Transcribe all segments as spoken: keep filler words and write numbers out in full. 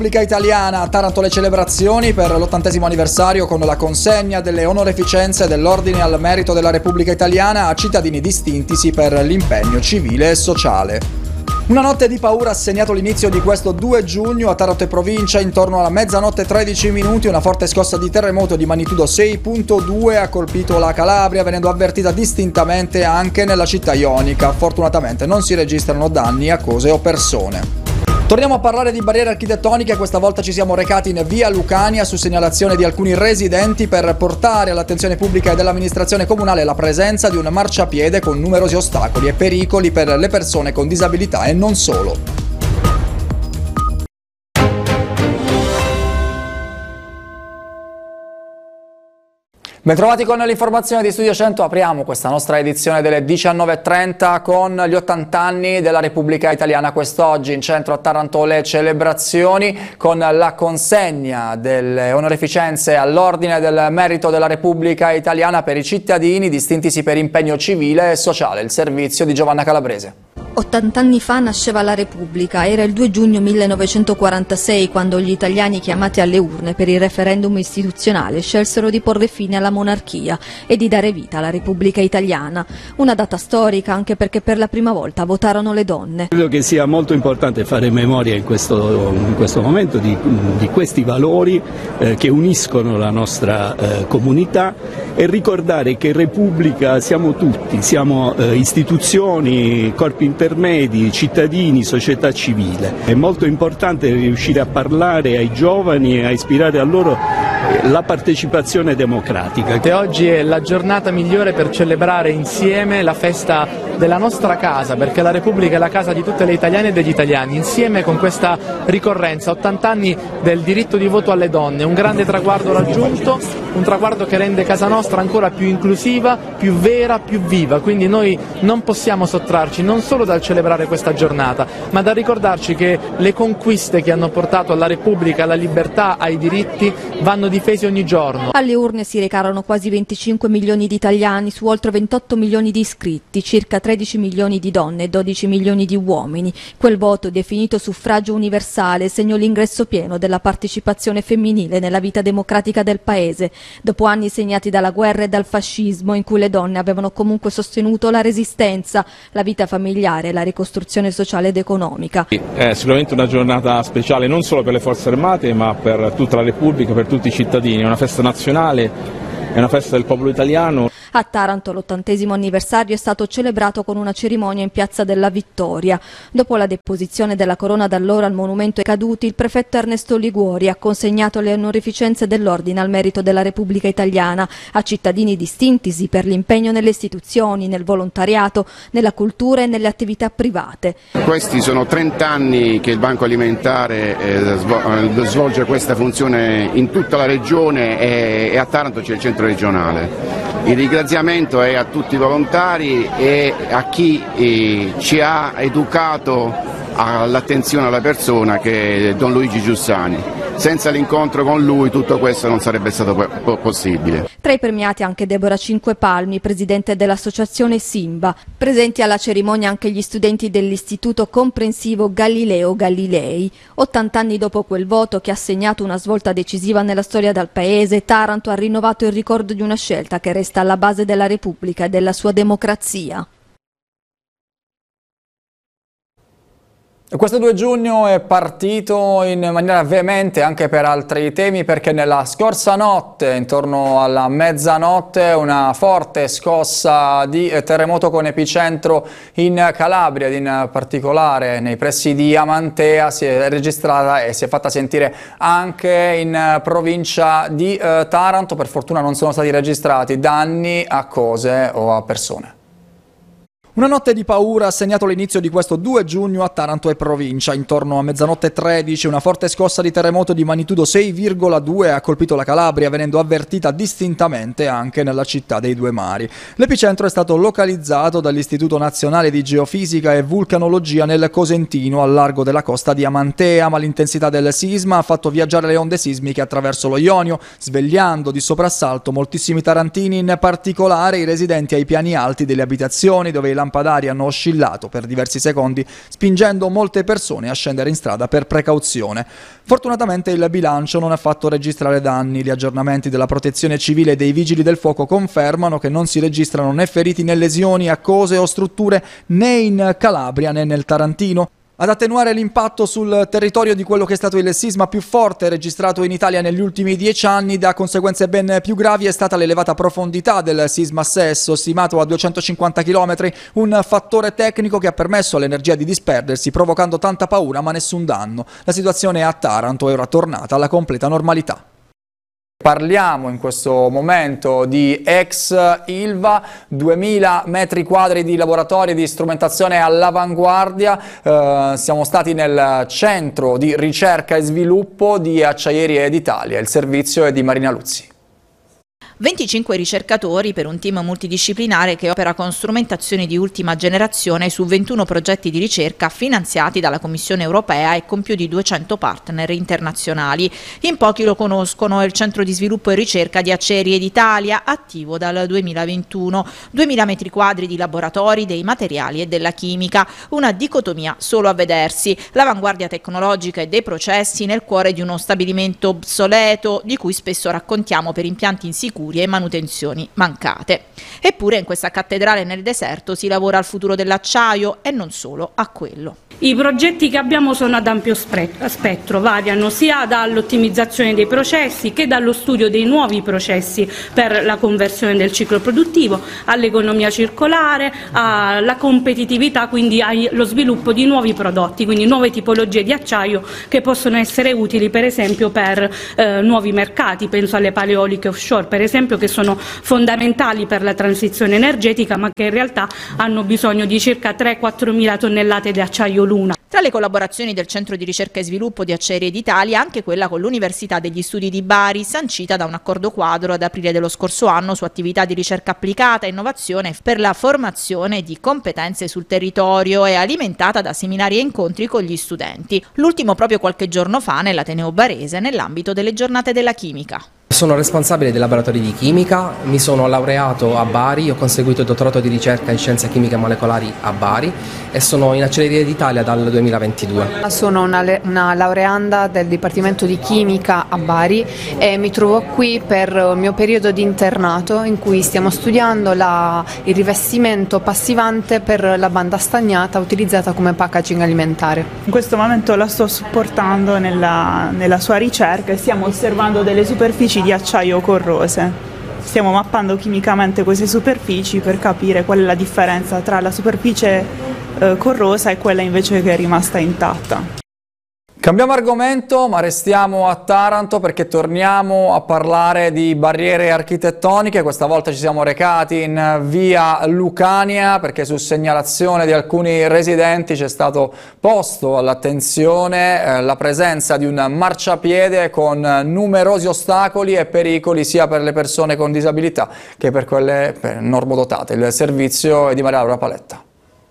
Repubblica Italiana. A Taranto le celebrazioni per l'ottantesimo anniversario con la consegna delle onorificenze dell'Ordine al Merito della Repubblica Italiana a cittadini distintisi per l'impegno civile e sociale. Una notte di paura ha segnato l'inizio di questo due giugno a Taranto e provincia. Intorno alla mezzanotte e tredici minuti una forte scossa di terremoto di magnitudo sei virgola due ha colpito la Calabria, venendo avvertita distintamente anche nella città ionica. Fortunatamente non si registrano danni a cose o persone. Torniamo a parlare di barriere architettoniche. Questa volta ci siamo recati in via Lucania su segnalazione di alcuni residenti per portare all'attenzione pubblica e dell'amministrazione comunale la presenza di un marciapiede con numerosi ostacoli e pericoli per le persone con disabilità e non solo. Bentrovati con l'informazione di Studio cento, apriamo questa nostra edizione delle diciannove e trenta con gli ottanta anni della Repubblica Italiana. Quest'oggi in centro a Taranto le celebrazioni con la consegna delle onorificenze all'Ordine del Merito della Repubblica Italiana per i cittadini distintisi per impegno civile e sociale, il servizio di Giovanna Calabrese. ottanta anni fa nasceva la Repubblica, era il due giugno millenovecentoquarantasei quando gli italiani chiamati alle urne per il referendum istituzionale scelsero di porre fine alla monarchia e di dare vita alla Repubblica Italiana. Una data storica anche perché per la prima volta votarono le donne. Credo che sia molto importante fare memoria in questo, in questo momento di, di questi valori eh, che uniscono la nostra eh, comunità e ricordare che Repubblica siamo tutti, siamo eh, istituzioni, corpi intermedi, cittadini, società civile. È molto importante riuscire a parlare ai giovani e a ispirare a loro la partecipazione democratica. E oggi è la giornata migliore per celebrare insieme la festa della nostra casa, perché la Repubblica è la casa di tutte le italiane e degli italiani, insieme con questa ricorrenza, ottanta anni del diritto di voto alle donne, un grande traguardo raggiunto, un traguardo che rende casa nostra ancora più inclusiva, più vera, più viva, quindi noi non possiamo sottrarci non solo dal celebrare questa giornata, ma da ricordarci che le conquiste che hanno portato alla Repubblica, alla libertà, ai diritti vanno difesi ogni giorno. Alle urne si recarono quasi venticinque milioni di italiani su oltre ventotto milioni di iscritti, circa tredici milioni di donne e dodici milioni di uomini. Quel voto, definito suffragio universale, segnò l'ingresso pieno della partecipazione femminile nella vita democratica del paese, dopo anni segnati dalla guerra e dal fascismo in cui le donne avevano comunque sostenuto la resistenza, la vita familiare e la ricostruzione sociale ed economica. È sicuramente una giornata speciale non solo per le forze armate ma per tutta la Repubblica, per tutti i cittadini, è una festa nazionale. È una festa del popolo italiano. A Taranto l'ottantesimo anniversario è stato celebrato con una cerimonia in Piazza della Vittoria. Dopo la deposizione della corona d'alloro al monumento ai caduti, il prefetto Ernesto Liguori ha consegnato le onorificenze dell'Ordine al Merito della Repubblica Italiana a cittadini distintisi per l'impegno nelle istituzioni, nel volontariato, nella cultura e nelle attività private. Questi sono trenta anni che il Banco Alimentare eh, svolge questa funzione in tutta la regione e, e a Taranto c'è il centro regionale. Il ringraziamento è a tutti i volontari e a chi eh, ci ha educato all'attenzione alla persona, che è Don Luigi Giussani. Senza l'incontro con lui tutto questo non sarebbe stato possibile. Tra i premiati anche Deborah Cinquepalmi, presidente dell'associazione Simba. Presenti alla cerimonia anche gli studenti dell'Istituto Comprensivo Galileo Galilei. ottanta anni dopo quel voto che ha segnato una svolta decisiva nella storia del paese, Taranto ha rinnovato il ricordo di una scelta che resta alla base della Repubblica e della sua democrazia. Questo due giugno è partito in maniera veemente anche per altri temi, perché nella scorsa notte, intorno alla mezzanotte, una forte scossa di terremoto con epicentro in Calabria, ed in particolare nei pressi di Amantea, si è registrata e si è fatta sentire anche in provincia di eh, Taranto. Per fortuna non sono stati registrati danni a cose o a persone. Una notte di paura ha segnato l'inizio di questo due giugno a Taranto e provincia. Intorno a mezzanotte e tredici una forte scossa di terremoto di magnitudo sei virgola due ha colpito la Calabria, venendo avvertita distintamente anche nella città dei Due Mari. L'epicentro è stato localizzato dall'Istituto Nazionale di Geofisica e Vulcanologia nel Cosentino, al largo della costa di Amantea, ma l'intensità del sisma ha fatto viaggiare le onde sismiche attraverso lo Ionio, svegliando di soprassalto moltissimi tarantini, in particolare i residenti ai piani alti delle abitazioni, dove i lampadari hanno oscillato per diversi secondi, spingendo molte persone a scendere in strada per precauzione. Fortunatamente il bilancio non ha fatto registrare danni. Gli aggiornamenti della Protezione Civile e dei Vigili del Fuoco confermano che non si registrano né feriti né lesioni a cose o strutture né in Calabria né nel Tarantino. Ad attenuare l'impatto sul territorio di quello che è stato il sisma più forte registrato in Italia negli ultimi dieci anni, da conseguenze ben più gravi, è stata l'elevata profondità del sisma stesso, stimato a duecentocinquanta chilometri, un fattore tecnico che ha permesso all'energia di disperdersi, provocando tanta paura ma nessun danno. La situazione a Taranto è ora tornata alla completa normalità. Parliamo in questo momento di ex Ilva, duemila metri quadri di laboratori di strumentazione all'avanguardia. Eh, siamo stati nel centro di ricerca e sviluppo di Acciaierie d'Italia. Il servizio è di Marina Luzzi. venticinque ricercatori per un team multidisciplinare che opera con strumentazioni di ultima generazione su ventuno progetti di ricerca finanziati dalla Commissione europea e con più di duecento partner internazionali. In pochi lo conoscono, è il centro di sviluppo e ricerca di Acciaierie d'Italia, attivo dal duemilaventuno. duemila metri quadri di laboratori dei materiali e della chimica, una dicotomia solo a vedersi, l'avanguardia tecnologica e dei processi nel cuore di uno stabilimento obsoleto di cui spesso raccontiamo per impianti insicuri e manutenzioni mancate. Eppure in questa cattedrale nel deserto si lavora al futuro dell'acciaio e non solo a quello. I progetti che abbiamo sono ad ampio spettro, variano sia dall'ottimizzazione dei processi che dallo studio dei nuovi processi per la conversione del ciclo produttivo, all'economia circolare, alla competitività, quindi allo sviluppo di nuovi prodotti, quindi nuove tipologie di acciaio che possono essere utili per esempio per eh, nuovi mercati, penso alle pale eoliche offshore per esempio, che sono fondamentali per la transizione energetica ma che in realtà hanno bisogno di circa tre quattro mila tonnellate di acciaio l'una. Tra le collaborazioni del Centro di Ricerca e Sviluppo di Acciaierie d'Italia anche quella con l'Università degli Studi di Bari, sancita da un accordo quadro ad aprile dello scorso anno su attività di ricerca applicata e innovazione per la formazione di competenze sul territorio e alimentata da seminari e incontri con gli studenti. L'ultimo proprio qualche giorno fa nell'Ateneo Barese nell'ambito delle giornate della chimica. Sono responsabile dei laboratori di chimica, mi sono laureato a Bari, ho conseguito il dottorato di ricerca in scienze chimiche molecolari a Bari e sono in Acciaierie d'Italia dal duemilaventidue. Sono una, una laureanda del Dipartimento di Chimica a Bari e mi trovo qui per il mio periodo di internato in cui stiamo studiando la, il rivestimento passivante per la banda stagnata utilizzata come packaging alimentare. In questo momento la sto supportando nella, nella sua ricerca e stiamo osservando delle superfici di acciaio corrose. Stiamo mappando chimicamente queste superfici per capire qual è la differenza tra la superficie eh, corrosa e quella invece che è rimasta intatta. Cambiamo argomento, ma restiamo a Taranto perché torniamo a parlare di barriere architettoniche. Questa volta ci siamo recati in via Lucania perché su segnalazione di alcuni residenti c'è stato posto all'attenzione eh, la presenza di un marciapiede con numerosi ostacoli e pericoli sia per le persone con disabilità che per quelle per normodotate. Il servizio è di Maria Laura Paletta.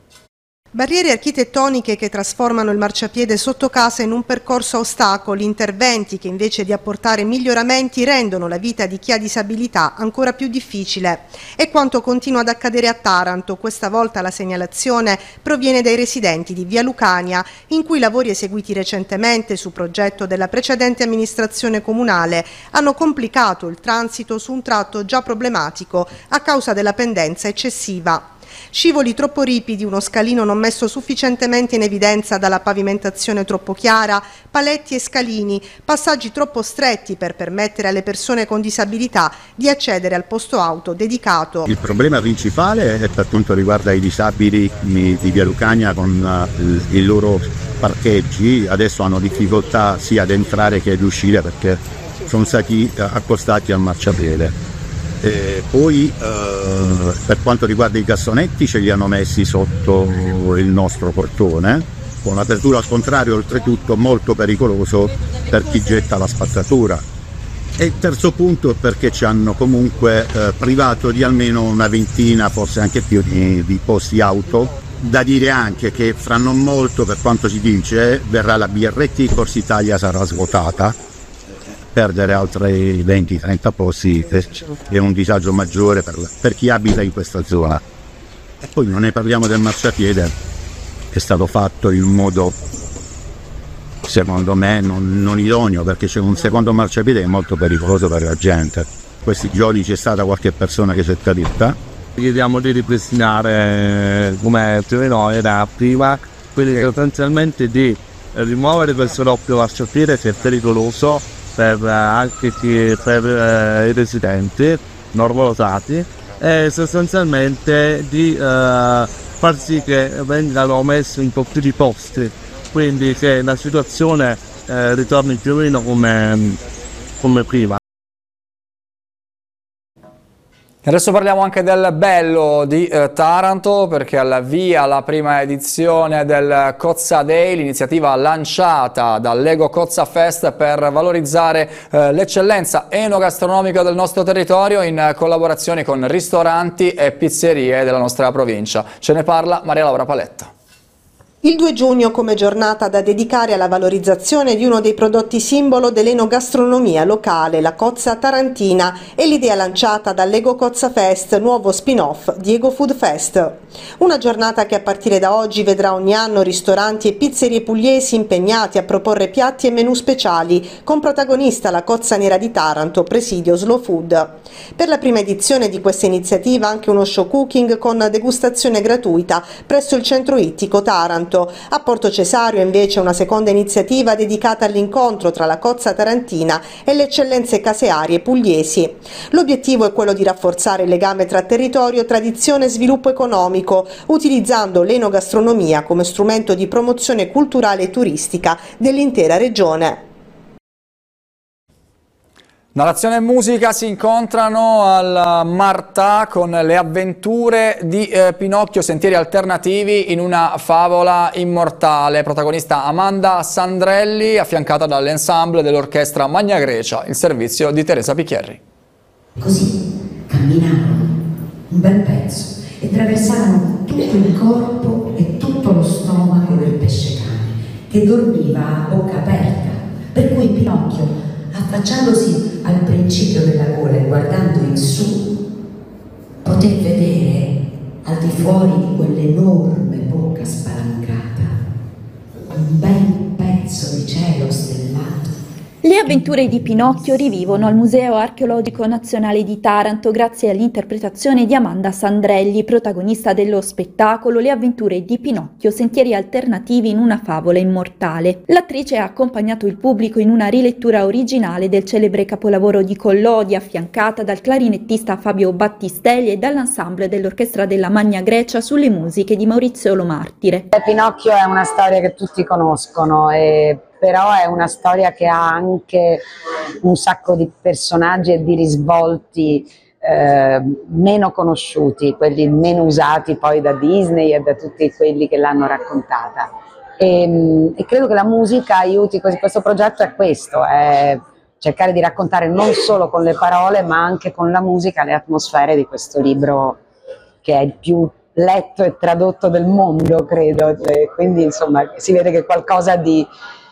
Barriere architettoniche che trasformano il marciapiede sotto casa in un percorso a ostacoli, interventi che invece di apportare miglioramenti rendono la vita di chi ha disabilità ancora più difficile. È quanto continua ad accadere a Taranto. Questa volta la segnalazione proviene dai residenti di via Lucania, in cui i lavori eseguiti recentemente su progetto della precedente amministrazione comunale hanno complicato il transito su un tratto già problematico a causa della pendenza eccessiva. Scivoli troppo ripidi, uno scalino non messo sufficientemente in evidenza dalla pavimentazione troppo chiara, paletti e scalini, passaggi troppo stretti per permettere alle persone con disabilità di accedere al posto auto dedicato. Il problema principale è per quanto riguarda i disabili di via Lucania con i loro parcheggi, adesso hanno difficoltà sia ad entrare che ad uscire perché sono stati accostati al marciapiede. E poi eh, per quanto riguarda i cassonetti ce li hanno messi sotto il nostro portone con l'apertura al contrario, oltretutto molto pericoloso per chi getta la spazzatura. E il terzo punto è perché ci hanno comunque eh, privato di almeno una ventina, forse anche più, di, di posti auto. Da dire anche che fra non molto, per quanto si dice, verrà la B R T, Corsa Italia sarà svuotata. Perdere altri venti trenta posti è un disagio maggiore per, per chi abita in questa zona. E poi non ne parliamo del marciapiede, che è stato fatto in un modo, secondo me, non, non idoneo, perché c'è un secondo marciapiede che è molto pericoloso per la gente. Questi giorni c'è stata qualche persona che si è caduta. Chiediamo di ripristinare, come più o meno era prima, quindi sostanzialmente di rimuovere questo doppio marciapiede che è pericoloso per anche chi, per eh, i residenti normodotati, e sostanzialmente di eh, far sì che vengano messi un po' più di posti, quindi che la situazione eh, ritorni più o meno come, come prima. Adesso parliamo anche del bello di eh, Taranto, perché al via la prima edizione del Cozza Day, l'iniziativa lanciata dal Lego Cozza Fest per valorizzare eh, l'eccellenza enogastronomica del nostro territorio in collaborazione con ristoranti e pizzerie della nostra provincia. Ce ne parla Maria Laura Paletta. Il due giugno come giornata da dedicare alla valorizzazione di uno dei prodotti simbolo dell'enogastronomia locale, la cozza tarantina, è l'idea lanciata dal Lego Cozza Fest, nuovo spin-off di Ego Food Fest. Una giornata che a partire da oggi vedrà ogni anno ristoranti e pizzerie pugliesi impegnati a proporre piatti e menù speciali, con protagonista la cozza nera di Taranto, presidio Slow Food. Per la prima edizione di questa iniziativa anche uno show cooking con degustazione gratuita presso il centro ittico Taranto. A Porto Cesario invece una seconda iniziativa dedicata all'incontro tra la cozza tarantina e le eccellenze casearie pugliesi. L'obiettivo è quello di rafforzare il legame tra territorio, tradizione e sviluppo economico, utilizzando l'enogastronomia come strumento di promozione culturale e turistica dell'intera regione. Narrazione e musica si incontrano al Martà con le avventure di eh, Pinocchio, sentieri alternativi in una favola immortale. Protagonista Amanda Sandrelli, affiancata dall'ensemble dell'orchestra Magna Grecia, il servizio di Teresa Picchierri. Così camminavano un bel pezzo e attraversavano tutto il corpo e tutto lo stomaco del pesce cane, che dormiva a bocca aperta, per cui Pinocchio, affacciandosi al principio della gola e guardando in su, poté vedere al di fuori di quell'enorme bocca spalancata un bel pezzo di cielo stellato. Le avventure di Pinocchio rivivono al Museo Archeologico Nazionale di Taranto grazie all'interpretazione di Amanda Sandrelli, protagonista dello spettacolo Le avventure di Pinocchio, sentieri alternativi in una favola immortale. L'attrice ha accompagnato il pubblico in una rilettura originale del celebre capolavoro di Collodi, affiancata dal clarinettista Fabio Battistelli e dall'ensemble dell'orchestra della Magna Grecia sulle musiche di Maurizio Lo Martire. Pinocchio è una storia che tutti conoscono e però è una storia che ha anche un sacco di personaggi e di risvolti eh, meno conosciuti, quelli meno usati poi da Disney e da tutti quelli che l'hanno raccontata. E, e credo che la musica aiuti, questo progetto è questo, è cercare di raccontare non solo con le parole ma anche con la musica le atmosfere di questo libro che è il più letto e tradotto del mondo, credo, e quindi insomma si vede che qualcosa di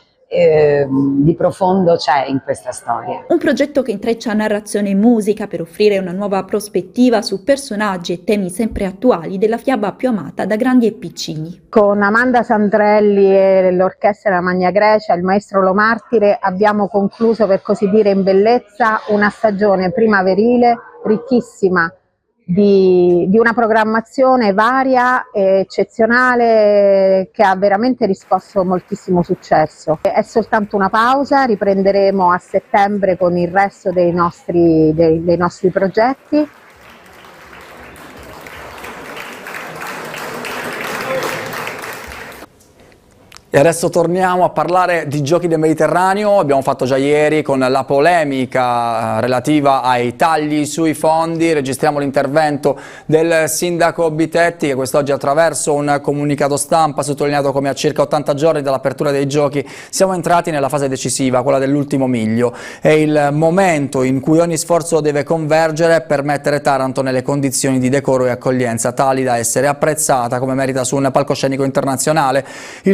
Eh, di profondo c'è in questa storia. Un progetto che intreccia narrazione e musica per offrire una nuova prospettiva su personaggi e temi sempre attuali della fiaba più amata da grandi e piccini. Con Amanda Sandrelli e l'orchestra della Magna Grecia, il maestro Lo Martire, abbiamo concluso, per così dire, in bellezza una stagione primaverile ricchissima Di, di una programmazione varia e eccezionale che ha veramente riscosso moltissimo successo. È soltanto una pausa, riprenderemo a settembre con il resto dei nostri, dei, dei nostri progetti. E adesso torniamo a parlare di Giochi del Mediterraneo. Abbiamo fatto già ieri con la polemica relativa ai tagli sui fondi. Registriamo l'intervento del sindaco Bitetti, che quest'oggi attraverso un comunicato stampa ha sottolineato come a circa ottanta giorni dall'apertura dei giochi siamo entrati nella fase decisiva, quella dell'ultimo miglio. È il momento in cui ogni sforzo deve convergere per mettere Taranto nelle condizioni di decoro e accoglienza tali da essere apprezzata come merita su un palcoscenico internazionale. Il comune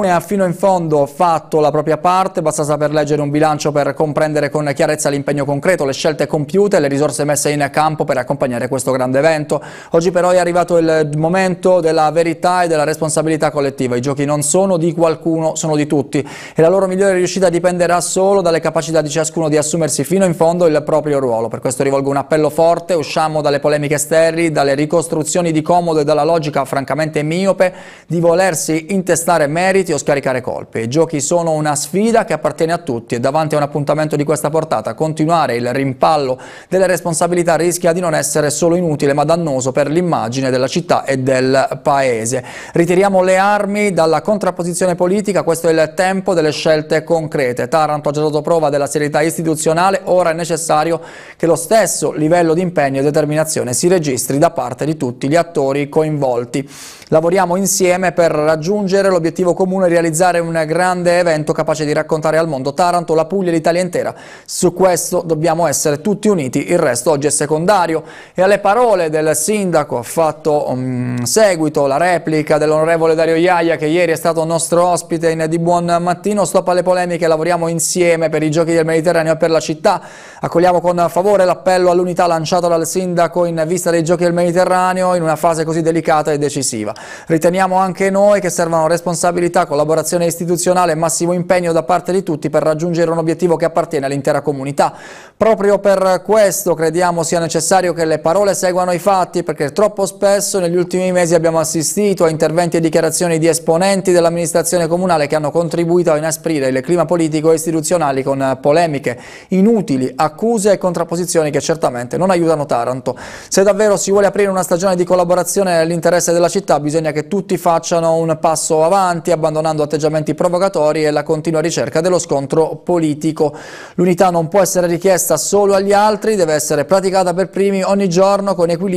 comune ha fino in fondo fatto la propria parte, basta saper leggere un bilancio per comprendere con chiarezza l'impegno concreto, le scelte compiute e le risorse messe in campo per accompagnare questo grande evento. Oggi però è arrivato il momento della verità e della responsabilità collettiva. I giochi non sono di qualcuno, sono di tutti e la loro migliore riuscita dipenderà solo dalle capacità di ciascuno di assumersi fino in fondo il proprio ruolo. Per questo rivolgo un appello forte: usciamo dalle polemiche sterili, dalle ricostruzioni di comodo e dalla logica francamente miope di volersi intestare meriti o scaricare colpe. I giochi sono una sfida che appartiene a tutti e davanti a un appuntamento di questa portata continuare il rimpallo delle responsabilità rischia di non essere solo inutile ma dannoso per l'immagine della città e del paese. Ritiriamo le armi dalla contrapposizione politica, questo è il tempo delle scelte concrete. Taranto ha già dato prova della serietà istituzionale, ora è necessario che lo stesso livello di impegno e determinazione si registri da parte di tutti gli attori coinvolti. Lavoriamo insieme per raggiungere l'obiettivo comune e realizzare un grande evento capace di raccontare al mondo Taranto, la Puglia e l'Italia intera. Su questo dobbiamo essere tutti uniti, il resto oggi è secondario. E alle parole del sindaco ha fatto um, seguito la replica dell'onorevole Dario Iaia, che ieri è stato nostro ospite in Di Buon Mattino. Stop alle polemiche, lavoriamo insieme per i Giochi del Mediterraneo e per la città. Accogliamo con favore l'appello all'unità lanciato dal sindaco in vista dei Giochi del Mediterraneo in una fase così delicata e decisiva. Riteniamo anche noi che servano responsabilità, collaborazione istituzionale e massimo impegno da parte di tutti per raggiungere un obiettivo che appartiene all'intera comunità. Proprio per questo crediamo sia necessario che le parole seguano i fatti, perché troppo spesso negli ultimi mesi abbiamo assistito a interventi e dichiarazioni di esponenti dell'amministrazione comunale che hanno contribuito a inasprire il clima politico e istituzionale con polemiche inutili, accuse e contrapposizioni che certamente non aiutano Taranto. Se davvero si vuole aprire una stagione di collaborazione nell'interesse della città, bisogna che tutti facciano un passo avanti, abbandonando atteggiamenti provocatori e la continua ricerca dello scontro politico. L'unità non può essere richiesta solo agli altri, deve essere praticata per primi ogni giorno con equilibrio